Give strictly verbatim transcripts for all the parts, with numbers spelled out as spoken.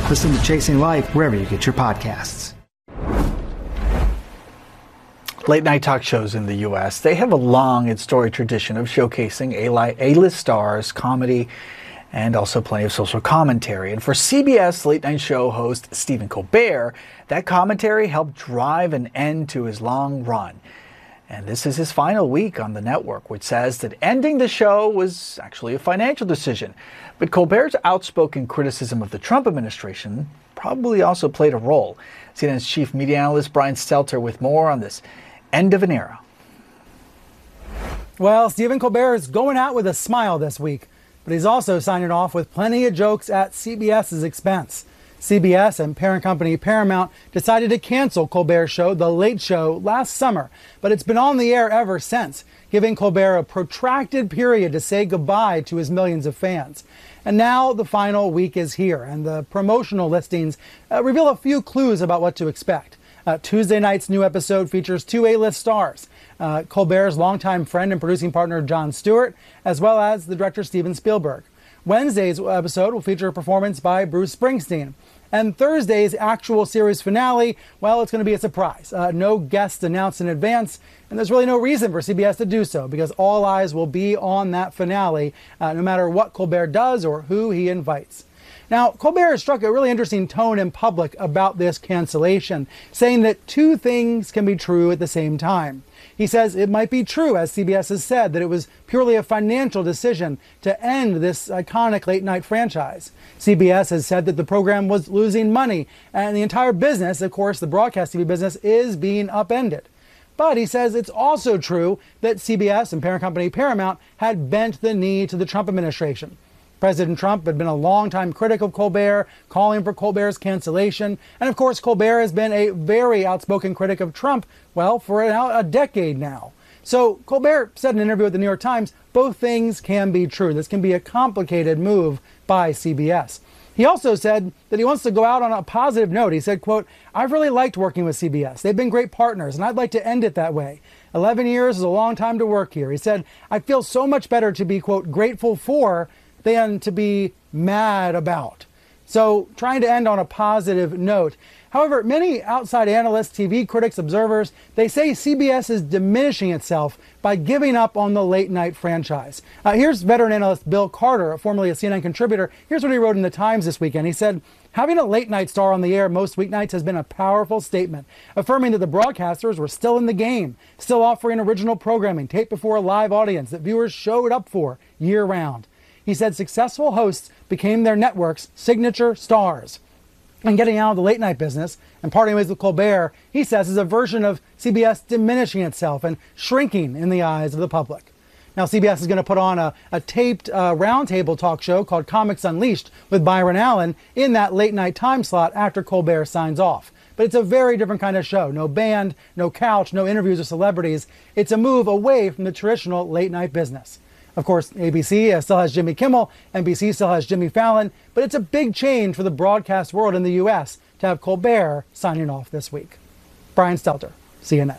Listen to Chasing Life wherever you get your podcasts. Late-night talk shows in the U S, they have a long and storied tradition of showcasing A-list stars, comedy, and also plenty of social commentary. And for C B S late-night show host Stephen Colbert, that commentary helped drive an end to his long run. And this is his final week on the network, which says that ending the show was actually a financial decision. But Colbert's outspoken criticism of the Trump administration probably also played a role. C N N's chief media analyst Brian Stelter with more on this end of an era. Well, Stephen Colbert is going out with a smile this week, but he's also signing off with plenty of jokes at CBS's expense. C B S and parent company Paramount decided to cancel Colbert's show, The Late Show, last summer, but it's been on the air ever since, giving Colbert a protracted period to say goodbye to his millions of fans. And now the final week is here, and the promotional listings uh, reveal a few clues about what to expect. Uh, Tuesday night's new episode features two A-list stars, uh, Colbert's longtime friend and producing partner Jon Stewart, as well as the director Steven Spielberg. Wednesday's episode will feature a performance by Bruce Springsteen. And Thursday's actual series finale, well, it's going to be a surprise. Uh, no guests announced in advance, and there's really no reason for C B S to do so, because all eyes will be on that finale, uh, no matter what Colbert does or who he invites. Now, Colbert has struck a really interesting tone in public about this cancellation, saying that two things can be true at the same time. He says it might be true, as C B S has said, that it was purely a financial decision to end this iconic late-night franchise. C B S has said that the program was losing money, and the entire business, of course, the broadcast T V business, is being upended. But he says it's also true that C B S and parent company Paramount had bent the knee to the Trump administration. President Trump had been a longtime critic of Colbert, calling for Colbert's cancellation. And of course, Colbert has been a very outspoken critic of Trump, well, for a decade now. So Colbert said in an interview with the New York Times, both things can be true. This can be a complicated move by C B S. He also said that he wants to go out on a positive note. He said, quote, "I've really liked working with C B S. They've been great partners, and I'd like to end it that way. eleven years is a long time to work here." He said, "I feel so much better to be, quote, grateful for than to be mad about." So trying to end on a positive note. However, many outside analysts, T V critics, observers, they say C B S is diminishing itself by giving up on the late night franchise. Uh, here's veteran analyst Bill Carter, formerly a C N N contributor. Here's what he wrote in the Times this weekend. He said, "Having a late night star on the air most weeknights has been a powerful statement, affirming that the broadcasters were still in the game, still offering original programming taped before a live audience that viewers showed up for year round." He said successful hosts became their network's signature stars. And getting out of the late night business and parting ways with Colbert, he says, is a version of C B S diminishing itself and shrinking in the eyes of the public. Now, C B S is going to put on a, a taped uh, roundtable talk show called Comics Unleashed with Byron Allen in that late night time slot after Colbert signs off. But it's a very different kind of show. No band, no couch, no interviews with celebrities. It's a move away from the traditional late night business. Of course, A B C uh, still has Jimmy Kimmel, N B C still has Jimmy Fallon, but it's a big change for the broadcast world in the U S to have Colbert signing off this week. Brian Stelter, C N N.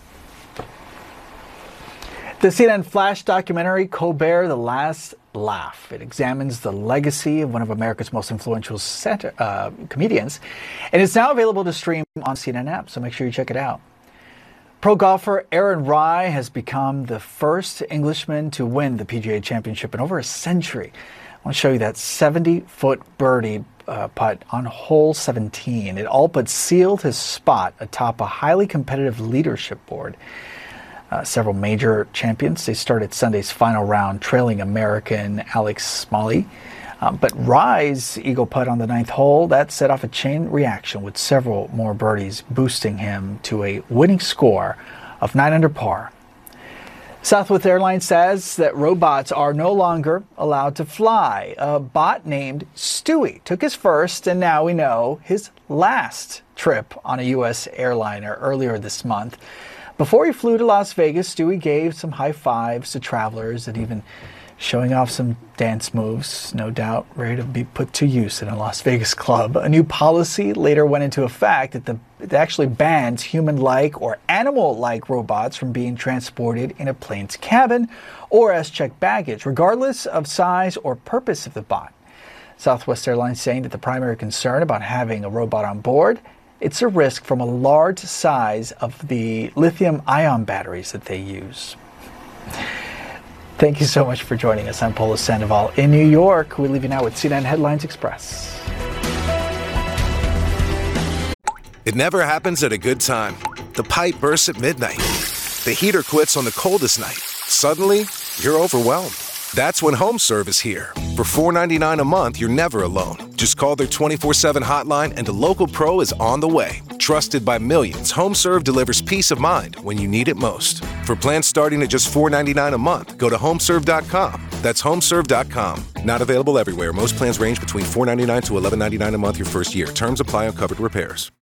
The C N N Flash documentary, Colbert, The Last Laugh. It examines the legacy of one of America's most influential center, uh, comedians, and it's now available to stream on C N N app, so make sure you check it out. Pro golfer Aaron Rai has become the first Englishman to win the P G A Championship in over a century. I want to show you that seventy-foot birdie uh, putt on hole seventeen. It all but sealed his spot atop a highly competitive leadership board. Uh, several major champions, they started Sunday's final round trailing American Alex Smalley. Uh, but Rai's eagle putt on the ninth hole, that set off a chain reaction with several more birdies boosting him to a winning score of nine under par. Southwest Airlines says that robots are no longer allowed to fly. A bot named Stewie took his first and now we know his last trip on a U S airliner earlier this month. Before he flew to Las Vegas, Stewie gave some high fives to travelers and even showing off some dance moves, no doubt ready to be put to use in a Las Vegas club. A new policy later went into effect that the, it actually bans human-like or animal-like robots from being transported in a plane's cabin or as checked baggage, regardless of size or purpose of the bot. Southwest Airlines saying that the primary concern about having a robot on board, it's a risk from a large size of the lithium-ion batteries that they use. Thank you so much for joining us. I'm Polo Sandoval in New York. We leave you now with C N N Headlines Express. It never happens at a good time. The pipe bursts at midnight. The heater quits on the coldest night. Suddenly, you're overwhelmed. That's when HomeServe is here. For four dollars and ninety-nine cents a month, you're never alone. Just call their twenty-four seven hotline and a local pro is on the way. Trusted by millions, HomeServe delivers peace of mind when you need it most. For plans starting at just four dollars and ninety-nine cents a month, go to homeserve dot com. That's homeserve dot com. Not available everywhere. Most plans range between four dollars and ninety-nine cents to eleven dollars and ninety-nine cents a month your first year. Terms apply on covered repairs.